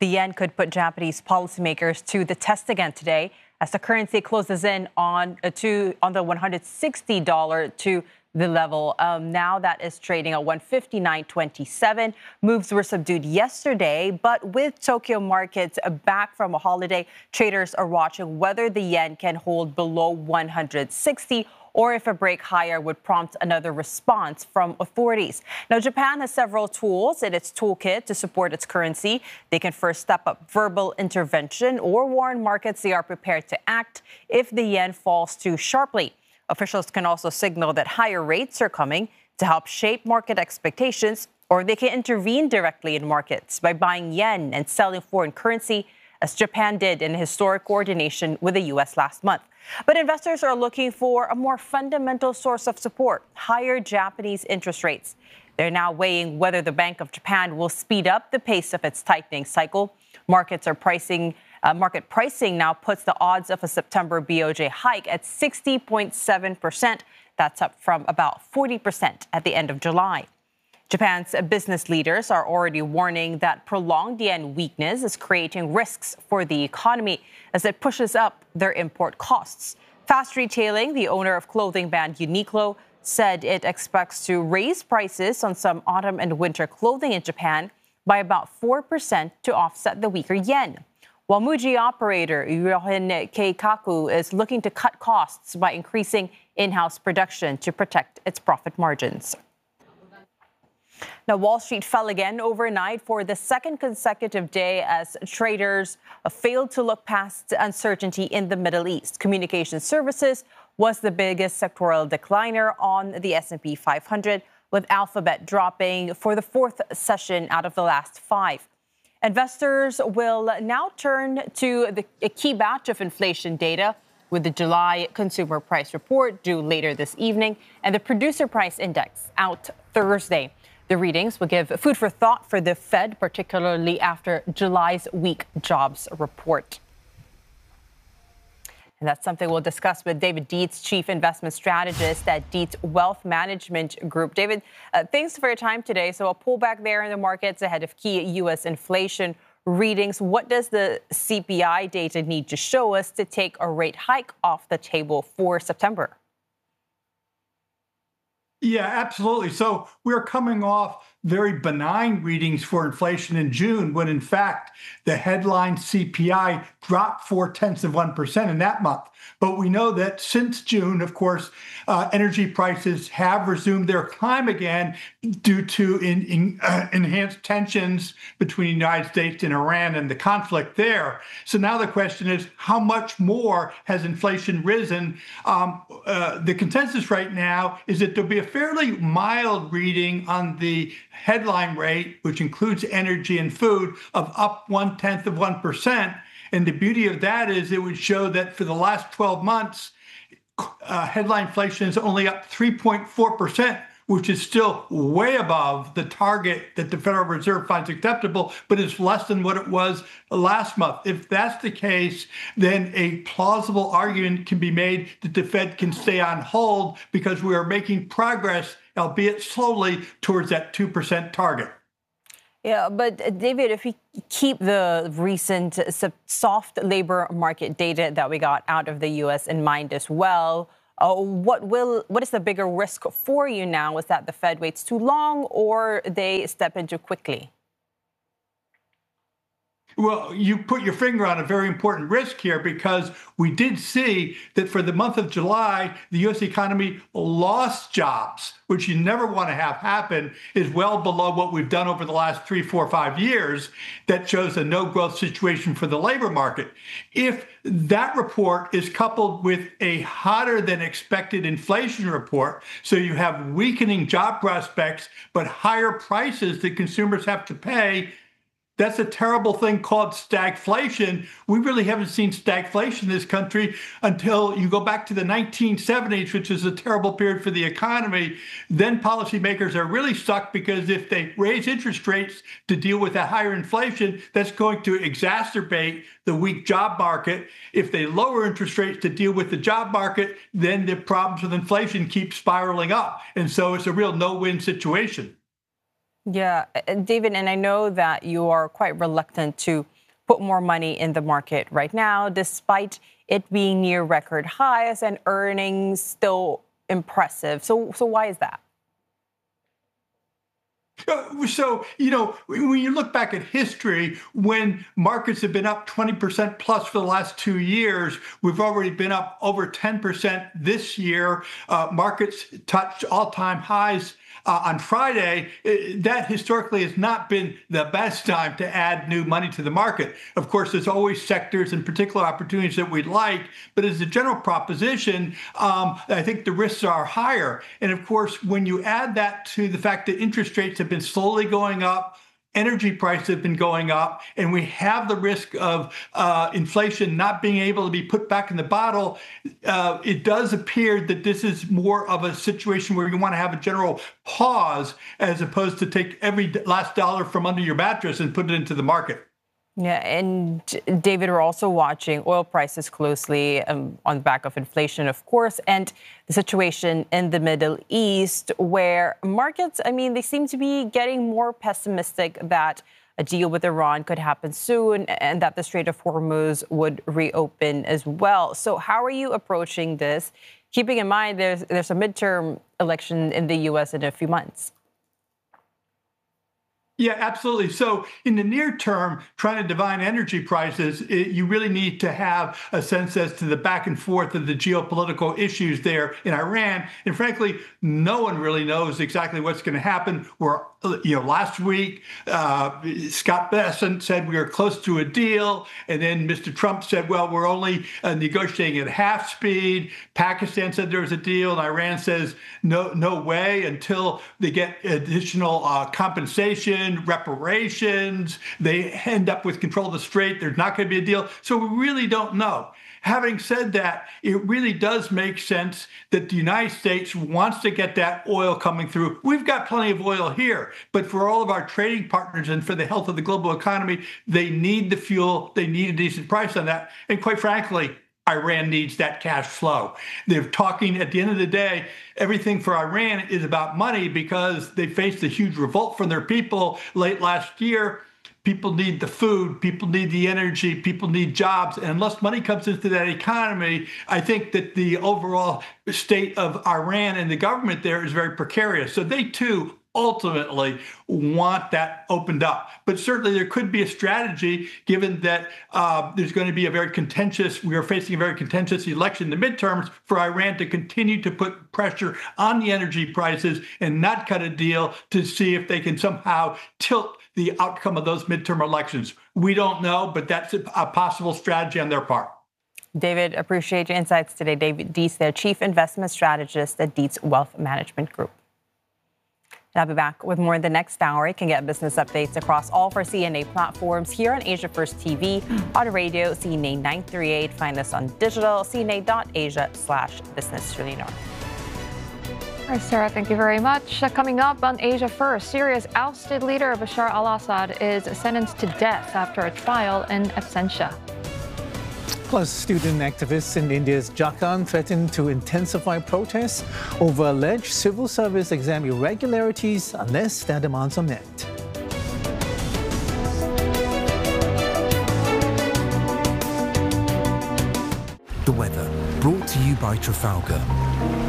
The yen could put Japanese policymakers to the test again today as the currency closes in on the $160 to the level. Now that is trading at 159.27. Moves were subdued yesterday, but with Tokyo markets back from a holiday, traders are watching whether the yen can hold below 160 or if a break higher would prompt another response from authorities. Now, Japan has several tools in its toolkit to support its currency. They can first step up verbal intervention or warn markets they are prepared to act if the yen falls too sharply. Officials can also signal that higher rates are coming to help shape market expectations, or they can intervene directly in markets by buying yen and selling foreign currency, as Japan did in historic coordination with the U.S. last month. But investors are looking for a more fundamental source of support, higher Japanese interest rates. They're now weighing whether the Bank of Japan will speed up the pace of its tightening cycle. Market pricing now puts the odds of a September BOJ hike at 60.7%. That's up from about 40% at the end of July. Japan's business leaders are already warning that prolonged yen weakness is creating risks for the economy as it pushes up their import costs. Fast Retailing, the owner of clothing brand Uniqlo, said it expects to raise prices on some autumn and winter clothing in Japan by about 4% to offset the weaker yen. While Muji operator Ryohin Keikaku is looking to cut costs by increasing in-house production to protect its profit margins. Now, Wall Street fell again overnight for the second consecutive day as traders failed to look past uncertainty in the Middle East. Communication services was the biggest sectoral decliner on the S&P 500, with Alphabet dropping for the fourth session out of the last five. Investors will now turn to a key batch of inflation data, with the July consumer price report due later this evening and the producer price index out Thursday. The readings will give food for thought for the Fed, particularly after July's weak jobs report. And that's something we'll discuss with David Dietz, Chief Investment Strategist at Dietz Wealth Management Group. David, thanks for your time today. So a pullback there in the markets ahead of key U.S. inflation readings. What does the CPI data need to show us to take a rate hike off the table for September? Yeah, absolutely. So we're coming off very benign readings for inflation in June, when in fact the headline CPI dropped 0.4% in that month. But we know that since June, of course, energy prices have resumed their climb again due to enhanced tensions between the United States and Iran and the conflict there. So now the question is, how much more has inflation risen? The consensus right now is that there'll be a fairly mild reading on the headline rate, which includes energy and food, of up 0.1%. And the beauty of that is it would show that for the last 12 months, headline inflation is only up 3.4%, which is still way above the target that the Federal Reserve finds acceptable, but it's less than what it was last month. If that's the case, then a plausible argument can be made that the Fed can stay on hold because we are making progress, albeit slowly, towards that 2% target. Yeah, but David, if we keep the recent soft labor market data that we got out of the U.S. in mind as well, what is the bigger risk for you now? Is that the Fed waits too long or they step into quickly? Well, you put your finger on a very important risk here, because we did see that for the month of July, the U.S. economy lost jobs, which you never want to have happen, is well below what we've done over the last 3, 4, 5 years. That shows a no growth situation for the labor market. If that report is coupled with a hotter than expected inflation report, so you have weakening job prospects, but higher prices that consumers have to pay, that's a terrible thing called stagflation. We really haven't seen stagflation in this country until you go back to the 1970s, which is a terrible period for the economy. Then policymakers are really stuck, because if they raise interest rates to deal with that higher inflation, that's going to exacerbate the weak job market. If they lower interest rates to deal with the job market, then the problems with inflation keep spiraling up. And so it's a real no-win situation. Yeah, David, and I know that you are quite reluctant to put more money in the market right now, despite it being near record highs and earnings still impressive. So why is that? So, when you look back at history, when markets have been up 20% plus for the last 2 years, we've already been up over 10% this year. Markets touched all-time highs on Friday. That historically has not been the best time to add new money to the market. Of course, there's always sectors and particular opportunities that we'd like, but as a general proposition, I think the risks are higher. And of course, when you add that to the fact that interest rates have been slowly going up, energy prices have been going up, and we have the risk of inflation not being able to be put back in the bottle, it does appear that this is more of a situation where you want to have a general pause as opposed to take every last dollar from under your mattress and put it into the market. Yeah, and David, we're also watching oil prices closely on the back of inflation, of course, and the situation in the Middle East where markets, they seem to be getting more pessimistic that a deal with Iran could happen soon and that the Strait of Hormuz would reopen as well. So how are you approaching this, keeping in mind there's a midterm election in the U.S. in a few months? Yeah, absolutely. So in the near term, trying to divine energy prices, you really need to have a sense as to the back and forth of the geopolitical issues there in Iran. And frankly, no one really knows exactly what's going to happen. Last week, Scott Bessent said we were close to a deal. And then Mr. Trump said, well, we're only negotiating at half speed. Pakistan said there was a deal. And Iran says, no way until they get additional compensation, reparations, they end up with control of the strait. There's not going to be a deal. So we really don't know. Having said that, it really does make sense that the United States wants to get that oil coming through. We've got plenty of oil here, but for all of our trading partners and for the health of the global economy, they need the fuel. They need a decent price on that. And quite frankly, Iran needs that cash flow. They're talking at the end of the day, everything for Iran is about money because they faced a huge revolt from their people late last year. People need the food, people need the energy, people need jobs. And unless money comes into that economy, I think that the overall state of Iran and the government there is very precarious. So they too ultimately want that opened up. But certainly there could be a strategy given that there's going to be we are facing a very contentious election in the midterms for Iran to continue to put pressure on the energy prices and not cut a deal to see if they can somehow tilt the outcome of those midterm elections. We don't know, but that's a possible strategy on their part. David, appreciate your insights today. David Dietz, their Chief Investment Strategist at Dietz Wealth Management Group. And I'll be back with more in the next hour. You can get business updates across all of our CNA platforms here on Asia First TV, on radio, CNA 938. Find us on digital, cna.asia/business. All right, Sarah, thank you very much. Coming up on Asia First, Syria's ousted leader Bashar al-Assad is sentenced to death after a trial in absentia. Plus, student activists in India's Jharkhand threaten to intensify protests over alleged civil service exam irregularities unless their demands are met. The weather, brought to you by Trafalgar.